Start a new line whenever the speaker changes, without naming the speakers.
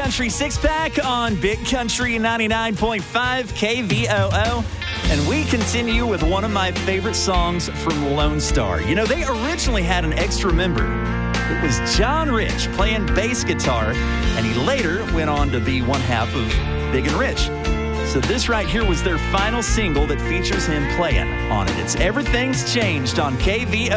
Country Six Pack on Big Country 99.5 KVOO. And we continue with one of my favorite songs from Lone Star. You know, they originally had an extra member. It was John Rich playing bass guitar, and he later went on to be one half of Big and Rich. So this right here was their final single that features him playing on it. It's Everything's Changed on KVOO.